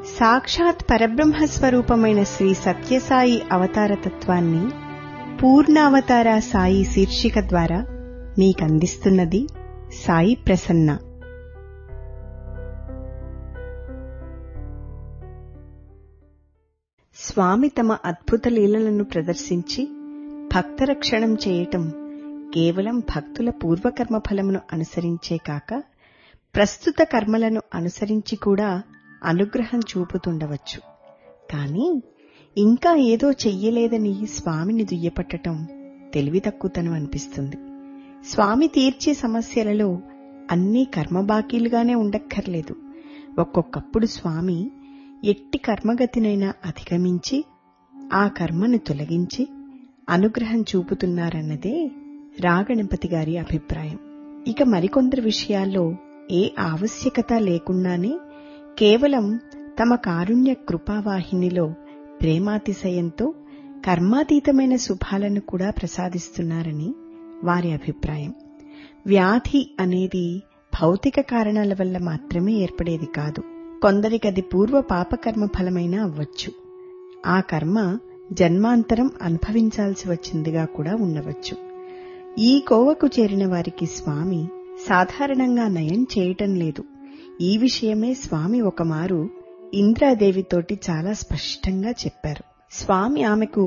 సాక్షాత్ పరబ్రహ్మస్వరూపమైన శ్రీ సత్యసాయి అవతారతత్వాన్ని పూర్ణావతార సాయి శీర్షిక ద్వారా మీకందిస్తున్నది సాయి ప్రసన్న. స్వామి తమ అద్భుత లీలలను ప్రదర్శించి భక్తరక్షణం చేయటం కేవలం భక్తుల పూర్వకర్మ ఫలమును అనుసరించే కాక ప్రస్తుత కర్మలను అనుసరించి కూడా అనుగ్రహం చూపుతుండవచ్చు. కాని ఇంకా ఏదో చెయ్యలేదని స్వామిని దుయ్యపట్టటం తెలివి తక్కువతనం అనిపిస్తుంది. స్వామి తీర్చే సమస్యలలో అన్నీ కర్మబాకీలుగానే ఉండక్కర్లేదు. ఒక్కొక్కప్పుడు స్వామి ఎట్టి కర్మగతినైనా అధిగమించి ఆ కర్మను తొలగించి అనుగ్రహం చూపుతున్నారన్నదే రాగణపతి గారి అభిప్రాయం. ఇక మరికొందరి విషయాల్లో ఏ ఆవశ్యకత లేకుండానే కేవలం తమ కారుణ్య కృపావాహినిలో ప్రేమాతిశయంతో కర్మాతీతమైన శుభాలను కూడా ప్రసాదిస్తున్నారని వారి అభిప్రాయం. వ్యాధి అనేది భౌతిక కారణాల వల్ల మాత్రమే ఏర్పడేది కాదు. కొందరికది పూర్వ పాపకర్మ ఫలమైనా అవ్వచ్చు. ఆ కర్మ జన్మాంతరం అనుభవించాల్సి వచ్చిందిగా కూడా ఉండవచ్చు. ఈ కోవకు చేరిన వారికి స్వామి సాధారణంగా నయం చేయటం లేదు. ఈ విషయమే స్వామి ఒకమారు ఇంద్రాదేవితోటి చాలా స్పష్టంగా చెప్పారు. స్వామి ఆమెకు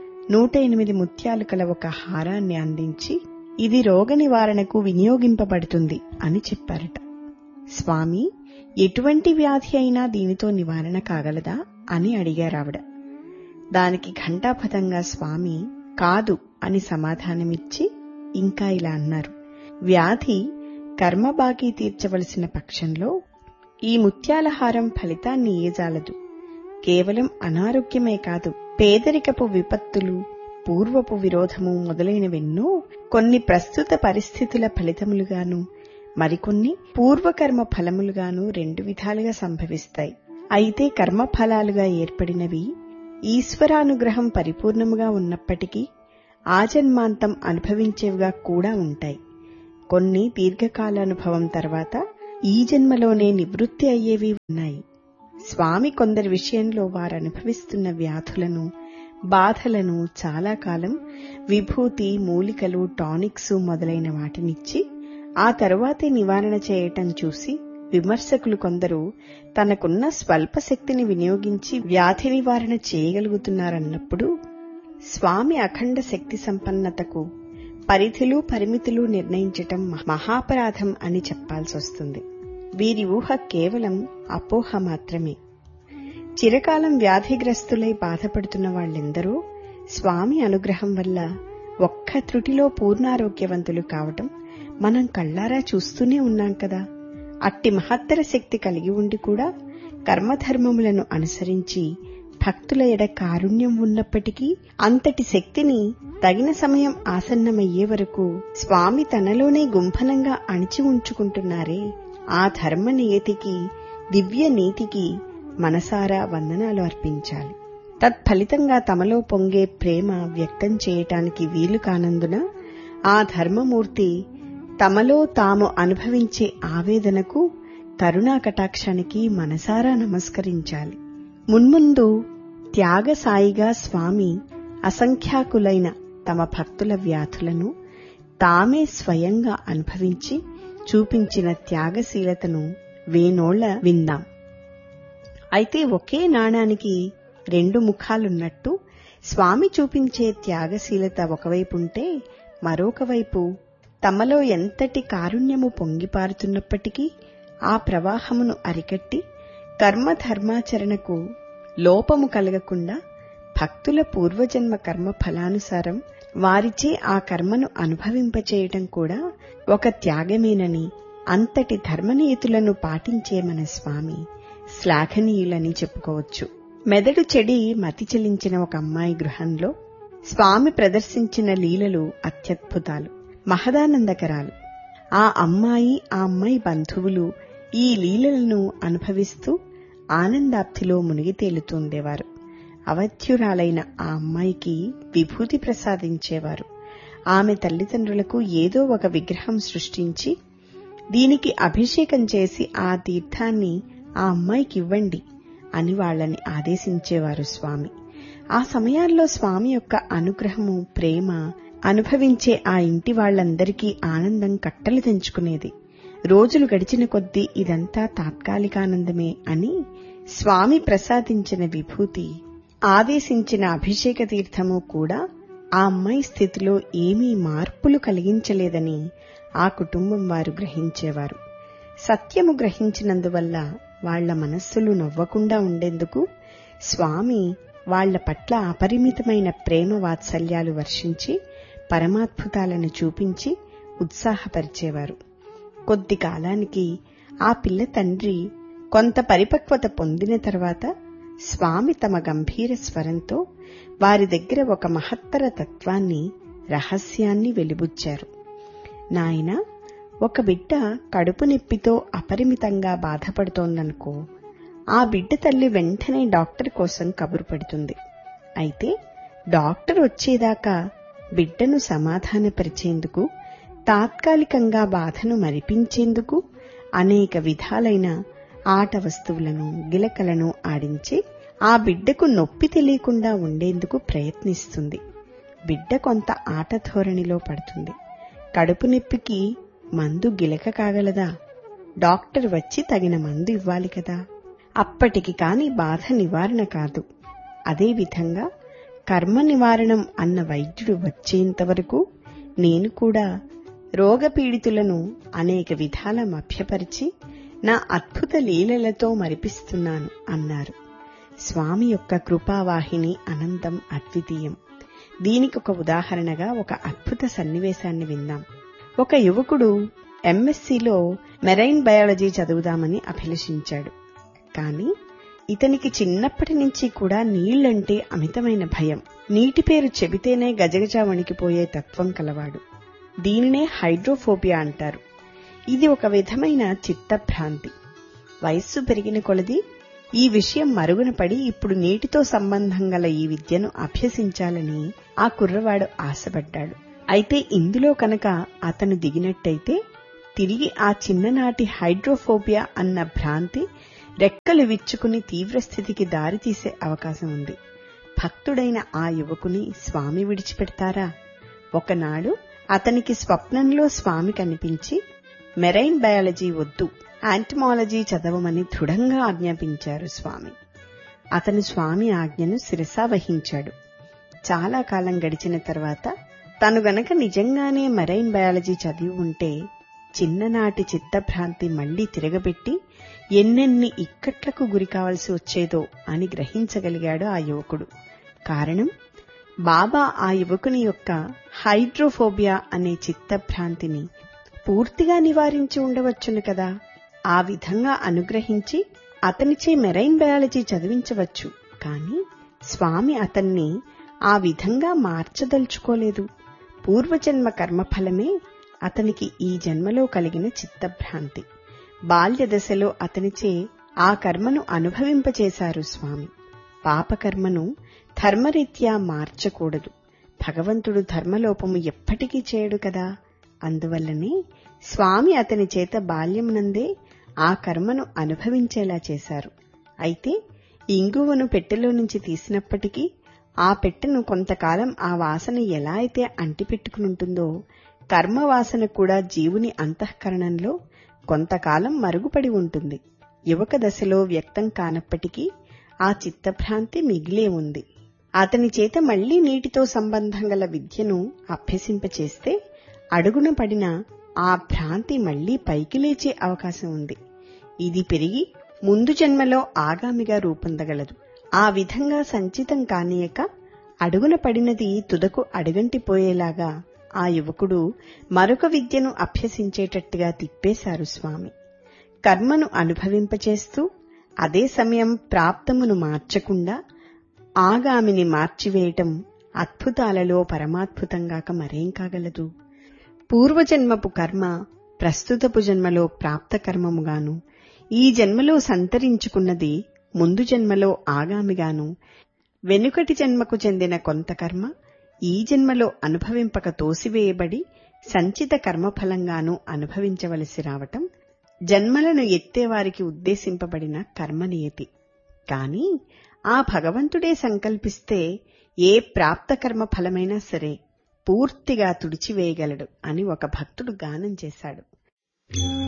108 ముత్యాలు కల ఒక హారాన్ని అందించి ఇది రోగ నివారణకు వినియోగింపబడుతుంది అని చెప్పారట. స్వామి ఎటువంటి వ్యాధి అయినా దీనితో నివారణ కాగలదా అని అడిగారావిడ. దానికి ఘంటాపథంగా స్వామి కాదు అని సమాధానమిచ్చి ఇంకా ఇలా అన్నారు, వ్యాధి కర్మ బాకీ తీర్చవలసిన పక్షంలో ఈ ముత్యాలహారం ఫలితాన్ని ఏజాలదు. కేవలం అనారోగ్యమే కాదు, పేదరికపు విపత్తులు, పూర్వపు విరోధము మొదలైనవెన్నో కొన్ని ప్రస్తుత పరిస్థితుల ఫలితములుగాను మరికొన్ని పూర్వకర్మ ఫలములుగాను 2 విధాలుగా సంభవిస్తాయి. అయితే కర్మఫలాలుగా ఏర్పడినవి ఈశ్వరానుగ్రహం పరిపూర్ణముగా ఉన్నప్పటికీ ఆజన్మాంతం అనుభవించేవిగా కూడా ఉంటాయి. కొన్ని దీర్ఘకాలానుభవం తర్వాత ఈ జన్మలోనే నివృత్తి అయ్యేవి ఉన్నాయి. స్వామి కొందరి విషయంలో వారు అనుభవిస్తున్న వ్యాధులను, బాధలను చాలా కాలం విభూతి, మూలికలు, టానిక్స్ మొదలైన వాటినిచ్చి ఆ తరువాతే నివారణ చేయటం చూసి విమర్శకులు కొందరు తనకున్న స్వల్ప శక్తిని వినియోగించి వ్యాధి నివారణ చేయగలుగుతున్నారన్నప్పుడు స్వామి అఖండ శక్తి సంపన్నతకు పరిధులు, పరిమితులు నిర్ణయించటం మహాపరాధం అని చెప్పాల్సొస్తుంది. వీరి ఊహ కేవలం అపోహ మాత్రమే. చిరకాలం వ్యాధిగ్రస్తులై బాధపడుతున్న వాళ్ళెందరూ స్వామి అనుగ్రహం వల్ల ఒక్క త్రుటిలో పూర్ణారోగ్యవంతులు కావటం మనం కళ్లారా చూస్తూనే ఉన్నాం కదా. అట్టి మహత్తర శక్తి కలిగి ఉండి కూడా కర్మధర్మములను అనుసరించి భక్తుల ఎడ కారుణ్యం ఉన్నప్పటికీ అంతటి శక్తిని తగిన సమయం ఆసన్నమయ్యే వరకు స్వామి తనలోనే గుంభనంగా అణిచి ఉంచుకుంటున్నారే, ఆ ధర్మ నియతికి, దివ్య నీతికి మనసారా వందనాలు అర్పించాలి. తత్ఫలితంగా తమలో పొంగే ప్రేమ వ్యక్తం చేయటానికి వీలు కానందున ఆ ధర్మమూర్తి తమలో తాము అనుభవించే ఆవేదనకు, కరుణా కటాక్షానికి మనసారా నమస్కరించాలి. మున్ముందు త్యాగసాయిగా స్వామి అసంఖ్యాకులైన తమ భక్తుల వ్యాధులను తామే స్వయంగా అనుభవించి చూపించిన త్యాగశీలతను వేనోళ్ల విందాం. అయితే ఒకే నాణానికి 2 ముఖాలున్నట్టు స్వామి చూపించే త్యాగశీలత ఒకవైపుంటే మరొక వైపు తమలో ఎంతటి కారుణ్యము పొంగిపారుతున్నప్పటికీ ఆ ప్రవాహమును అరికట్టి కర్మధర్మాచరణకు లోపము కలగకుండా భక్తుల పూర్వజన్మ కర్మ ఫలానుసారం వారిచే ఆ కర్మను అనుభవింపచేయటం కూడా ఒక త్యాగమేనని, అంతటి ధర్మనీయతులను పాటించే మన స్వామి శ్లాఘనీయులని చెప్పుకోవచ్చు. మెదడు చెడి మతి చెలించిన ఒక అమ్మాయి గృహంలో స్వామి ప్రదర్శించిన లీలలు అత్యద్భుతాలు, మహదానందకరాలు. ఆ అమ్మాయి బంధువులు ఈ లీలలను అనుభవిస్తూ ఆనందాప్తిలో మునిగి తేలుతుండేవారు. అవధ్యురాలైన ఆ అమ్మాయికి విభూతి ప్రసాదించేవారు. ఆమె తల్లిదండ్రులకు ఏదో ఒక విగ్రహం సృష్టించి దీనికి అభిషేకం చేసి ఆ తీర్థాన్ని ఆ అమ్మాయికివ్వండి, అని వాళ్లని ఆదేశించేవారు స్వామి. ఆ సమయాల్లో స్వామి యొక్క అనుగ్రహము, ప్రేమ అనుభవించే ఆ ఇంటి వాళ్లందరికీ ఆనందం కట్టలు తెంచుకునేది. రోజులు గడిచిన కొద్దీ ఇదంతా తాత్కాలికానందమే అని స్వామి ప్రసాదించిన విభూతి, ఆదేశించిన అభిషేక తీర్థము కూడా ఆ అమ్మాయి స్థితిలో ఏమీ మార్పులు కలిగించలేదని ఆ కుటుంబం వారు గ్రహించేవారు. సత్యము గ్రహించినందువల్ల వాళ్ల మనస్సులు నవ్వకుండా ఉండేందుకు స్వామి వాళ్ల పట్ల అపరిమితమైన ప్రేమ వాత్సల్యాలు వర్షించి పరమాద్భుతాలను చూపించి ఉత్సాహపరిచేవారు. కొద్ది కాలానికి ఆ పిల్ల తండ్రి కొంత పరిపక్వత పొందిన తర్వాత స్వామి తమ గంభీర స్వరంతో వారి దగ్గర ఒక మహత్తర తత్వాన్ని, రహస్యాన్ని వెలిబుచ్చారు. నాయనా, ఒక బిడ్డ కడుపు నొప్పితో అపరిమితంగా బాధపడుతోందనుకో, ఆ బిడ్డ తల్లి వెంటనే డాక్టర్ కోసం కబురు పెడుతుంది. అయితే డాక్టర్ వచ్చేదాకా బిడ్డను సమాధానపరిచేందుకు, తాత్కాలికంగా బాధను మరిపించేందుకు అనేక విధాలైన ఆట వస్తువులను, గిలకలను ఆడించి ఆ బిడ్డకు నొప్పి తెలియకుండా ఉండేందుకు ప్రయత్నిస్తుంది. బిడ్డ కొంత ఆట ధోరణిలో పడుతుంది. కడుపు నొప్పికి మందు గిలక కాగలదా? డాక్టర్ వచ్చి తగిన మందు ఇవ్వాలి కదా. అప్పటికి కాని బాధ నివారణ కాదు. అదేవిధంగా కర్మ నివారణం అన్న వైద్యుడు వచ్చేంతవరకు నేను కూడా రోగపీడితులను అనేక విధాల మభ్యపరిచి నా అద్భుత లీలలతో మరిపిస్తున్నాను అన్నారు. స్వామి యొక్క కృపావాహిని అనంతం, అద్వితీయం. దీనికొక ఉదాహరణగా ఒక అద్భుత సన్నివేశాన్ని విందాం. ఒక యువకుడు ఎంఎస్సీలో మెరైన్ బయాలజీ చదువుదామని అభిలషించాడు. కాని ఇతనికి చిన్నప్పటి నుంచి కూడా నీళ్లంటే అమితమైన భయం. నీటి పేరు చెబితేనే గజగజ వణికిపోయే తత్వం కలవాడు. దీనినే హైడ్రోఫోబియా అంటారు. ఇది ఒక విధమైన చిత్తభ్రాంతి. వయస్సు పెరిగిన కొలది ఈ విషయం మరుగున పడి ఇప్పుడు నీటితో సంబంధం గల ఈ విద్యను అభ్యసించాలని ఆ కుర్రవాడు ఆశపడ్డాడు. అయితే ఇందులో కనుక అతను దిగినట్టయితే తిరిగి ఆ చిన్ననాటి హైడ్రోఫోబియా అన్న భ్రాంతి రెక్కలు విచ్చుకుని తీవ్రస్థితికి దారితీసే అవకాశం ఉంది. భక్తుడైన ఆ యువకుని స్వామి విడిచిపెడతారా? ఒకనాడు అతనికి స్వప్నంలో స్వామి కనిపించి మెరైన్ బయాలజీ వద్దు, యాంటమాలజీ చదవమని దృఢంగా ఆజ్ఞాపించారు స్వామి. అతను స్వామి ఆజ్ఞను శిరసావహించాడు. చాలా కాలం గడిచిన తర్వాత తను గనక నిజంగానే మెరైన్ బయాలజీ చదివి ఉంటే చిన్ననాటి చిత్తభ్రాంతి మళ్లీ తిరగబెట్టి ఎన్నెన్ని ఇక్కట్లకు గురికావలసి వచ్చేదో అని గ్రహించగలిగాడు ఆ యువకుడు. కారణం, బాబా ఆ యువకుని యొక్క హైడ్రోఫోబియా అనే చిత్తభ్రాంతిని పూర్తిగా నివారించి ఉండవచ్చును కదా. ఆ విధంగా అనుగ్రహించి అతనిచే మెరైన్ బయాలజీ చదివించవచ్చు. కాని స్వామి అతన్ని ఆ విధంగా మార్చదలుచుకోలేదు. పూర్వజన్మ కర్మఫలమే అతనికి ఈ జన్మలో కలిగిన చిత్తభ్రాంతి. బాల్యదశలో అతనిచే ఆ కర్మను అనుభవింపచేశారు స్వామి. పాపకర్మను ధర్మరీత్యా మార్చకూడదు. భగవంతుడు ధర్మలోపము ఎప్పటికీ చేయడు కదా. అందువల్లనే స్వామి అతని చేత బాల్యమునందే ఆ కర్మను అనుభవించేలా చేశారు. అయితే ఇంగువను పెట్టెలో నుంచి తీసినప్పటికీ ఆ పెట్టెను కొంతకాలం ఆ వాసన ఎలా అయితే అంటిపెట్టుకునుంటుందో, కర్మవాసన కూడా జీవుని అంతఃకరణంలో కొంతకాలం మరుగుపడి ఉంటుంది. యువక దశలో వ్యక్తం కానప్పటికీ ఆ చిత్తభ్రాంతి మిగిలే ఉంది. అతని చేత మళ్లీ నీటితో సంబంధం గల విద్యను అభ్యసింపచేస్తే అడుగున పడిన ఆ భ్రాంతి మళ్లీ పైకి లేచే అవకాశం ఉంది. ఇది పెరిగి ముందు జన్మలో ఆగామిగా రూపొందగలదు. ఆ విధంగా సంచితం కానీయక అడుగున పడినది తుదకు అడుగంటిపోయేలాగా ఆ యువకుడు మరొక విద్యను అభ్యసించేటట్టుగా తిప్పేశారు స్వామి. కర్మను అనుభవింపచేస్తూ అదే సమయం ప్రాప్తమును మార్చకుండా ఆగామిని మార్చివేయటం అద్భుతాలలో పరమాద్భుతంగాక మరేం కాగలదు. పూర్వజన్మపు కర్మ ప్రస్తుతపు జన్మలో ప్రాప్త కర్మముగాను, ఈ జన్మలో సంతరించుకున్నది ముందు జన్మలో ఆగామిగాను, వెనుకటి జన్మకు చెందిన కొంత కర్మ ఈ జన్మలో అనుభవింపక తోసివేయబడి సంచిత కర్మఫలంగానూ అనుభవించవలసి రావటం జన్మలను ఎత్తేవారికి ఉద్దేశింపబడిన కర్మనియతి. కాని ఆ భగవంతుడే సంకల్పిస్తే ఏ ప్రాప్తకర్మ ఫలమైనా సరే పూర్తిగా తుడిచివేయగలడు అని ఒక భక్తుడు గానం చేశాడు.